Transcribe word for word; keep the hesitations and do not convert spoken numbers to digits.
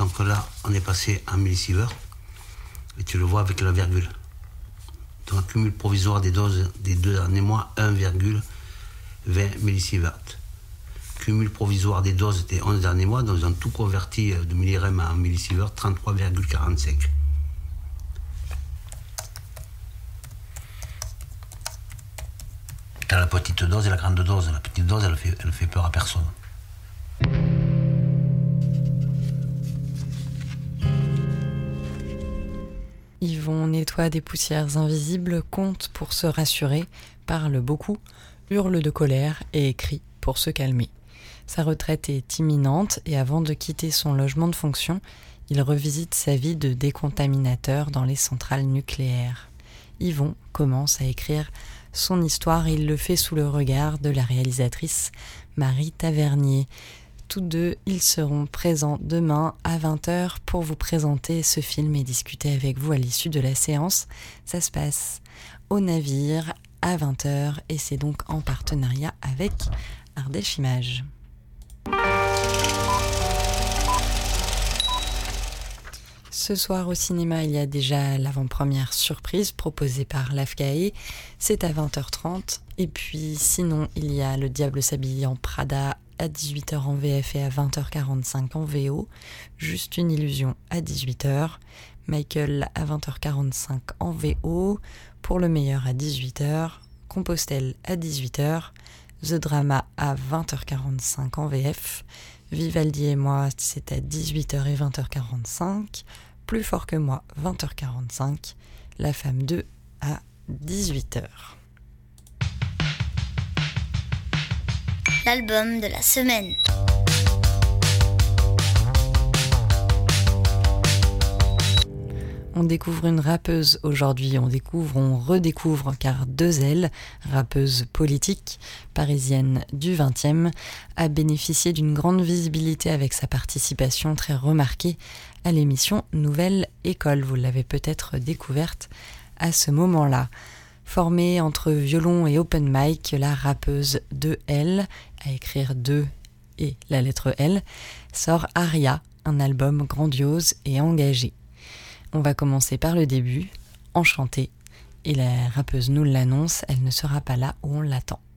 Tant que là, on est passé en millisievert, et tu le vois avec la virgule. Donc, cumul provisoire des doses des deux derniers mois, un virgule vingt millisievert. Cumul provisoire des doses des onze derniers mois, donc ils ont tout converti de millirem en millisievert, trente-trois virgule quarante-cinq. T'as la petite dose et la grande dose. La petite dose, elle fait, elle fait peur à personne. Yvon nettoie des poussières invisibles, compte pour se rassurer, parle beaucoup, hurle de colère et crie pour se calmer. Sa retraite est imminente et avant de quitter son logement de fonction, il revisite sa vie de décontaminateur dans les centrales nucléaires. Yvon commence à écrire son histoire et il le fait sous le regard de la réalisatrice Marie Tavernier. Tous deux, ils seront présents demain à vingt heures pour vous présenter ce film et discuter avec vous à l'issue de la séance. Ça se passe au navire à vingt heures et c'est donc en partenariat avec Ardèche Images. Ce soir au cinéma, il y a déjà l'avant-première surprise proposée par l'A F C A E. C'est à vingt heures trente. Et puis sinon, il y a Le Diable s'habille en Prada à dix-huit heures en V F et à vingt heures quarante-cinq en V O. Juste une illusion à dix-huit heures. Michael à vingt heures quarante-cinq en V O. Pour le meilleur à dix-huit heures. Compostelle à dix-huit heures. The Drama à vingt heures quarante-cinq en V F. Vivaldi et moi, c'est à dix-huit heures et vingt heures quarante-cinq. Plus fort que moi, vingt heures quarante-cinq. La Femme deux à dix-huit heures. L'album de la semaine. On découvre une rappeuse aujourd'hui, on découvre, on redécouvre, car Deux-Elle, rappeuse politique, parisienne du vingtième, a bénéficié d'une grande visibilité avec sa participation très remarquée à l'émission Nouvelle École. Vous l'avez peut-être découverte à ce moment-là. Formée entre violon et open mic, la rappeuse Deux-Elle, à écrire deux et la lettre L, sort Aria, un album grandiose et engagé. On va commencer par le début, Enchantée, et la rappeuse nous l'annonce, elle ne sera pas là où on l'attend.